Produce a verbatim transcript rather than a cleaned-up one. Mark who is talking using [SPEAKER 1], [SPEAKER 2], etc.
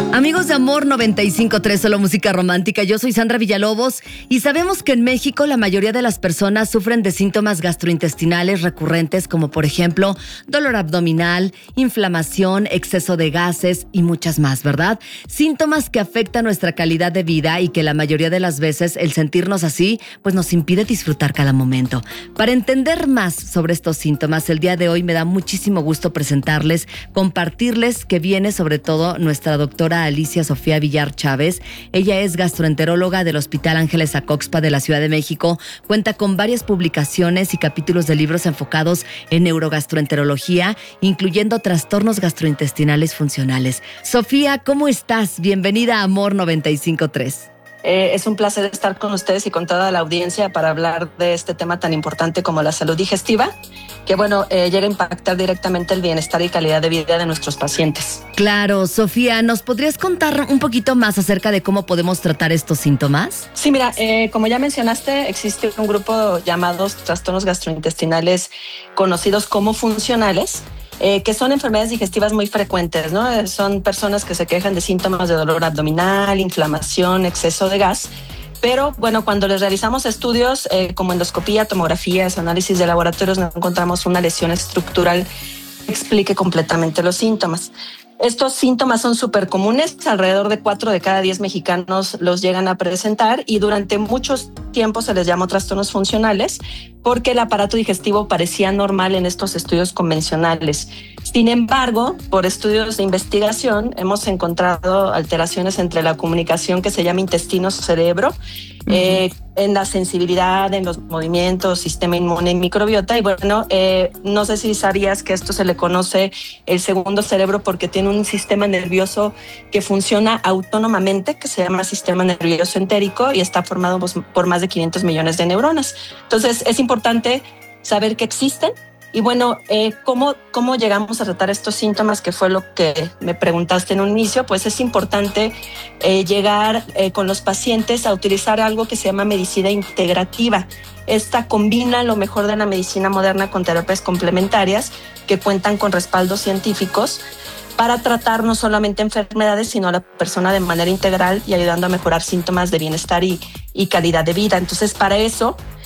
[SPEAKER 1] Amigos de Amor noventa y cinco punto tres, solo música romántica. Yo soy Sandra Villalobos y sabemos que en México la mayoría de las personas sufren de síntomas gastrointestinales recurrentes como por ejemplo dolor abdominal, inflamación, exceso de gases y muchas más, ¿verdad? Síntomas que afectan nuestra calidad de vida y que la mayoría de las veces el sentirnos así pues nos impide disfrutar cada momento. Para entender más sobre estos síntomas, el día de hoy me da muchísimo gusto presentarles, compartirles que viene sobre todo nuestra doctora Alicia Sofía Villar Chávez. Ella es gastroenteróloga del Hospital Ángeles Acoxpa de la Ciudad de México. Cuenta con varias publicaciones y capítulos de libros enfocados en neurogastroenterología, incluyendo trastornos gastrointestinales funcionales. Sofía, ¿cómo estás? Bienvenida a Amor noventa y cinco punto tres.
[SPEAKER 2] Eh, es un placer estar con ustedes y con toda la audiencia para hablar de este tema tan importante como la salud digestiva, que bueno, eh, llega a impactar directamente el bienestar y calidad de vida de nuestros pacientes.
[SPEAKER 1] Claro, Sofía, ¿nos podrías contar un poquito más acerca de cómo podemos tratar estos síntomas?
[SPEAKER 2] Sí, mira, eh, como ya mencionaste, existe un grupo llamados trastornos gastrointestinales conocidos como funcionales, Eh, que son enfermedades digestivas muy frecuentes, ¿no? Eh, son personas que se quejan de síntomas de dolor abdominal, inflamación, exceso de gas. Pero bueno, cuando les realizamos estudios eh, como endoscopía, tomografías, análisis de laboratorios, no encontramos una lesión estructural que explique completamente los síntomas. Estos síntomas son súper comunes, alrededor de cuatro de cada diez mexicanos los llegan a presentar y durante muchos tiempos se les llamó trastornos funcionales porque el aparato digestivo parecía normal en estos estudios convencionales. Sin embargo, por estudios de investigación hemos encontrado alteraciones entre la comunicación que se llama intestino-cerebro, uh-huh. eh, en la sensibilidad, en los movimientos, sistema inmune y microbiota. Y bueno, eh, no sé si sabías que esto se le conoce el segundo cerebro porque tiene un sistema nervioso que funciona autónomamente, que se llama sistema nervioso entérico y está formado pues, por más de quinientos millones de neuronas. Entonces es importante saber que existen. Y bueno, eh, ¿cómo, ¿cómo llegamos a tratar estos síntomas? Que fue lo que me preguntaste en un inicio. Pues es importante eh, llegar eh, con los pacientes a utilizar algo que se llama medicina integrativa. Esta combina lo mejor de la medicina moderna con terapias complementarias que cuentan con respaldos científicos para tratar no solamente enfermedades, sino a la persona de manera integral y ayudando a mejorar síntomas de bienestar y, y calidad de vida. Entonces, para eso